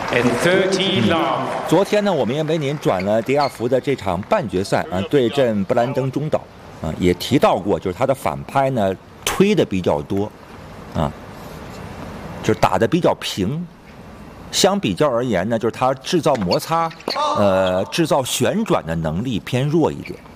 And 30 long. 昨天呢，我们也为您转了迪亚福的这场半决赛啊，对阵布兰登中岛啊，也提到过，就是他的反拍呢推的比较多，啊，就是打的比较平。相比较而言呢，就是他制造摩擦，制造旋转的能力偏弱一点。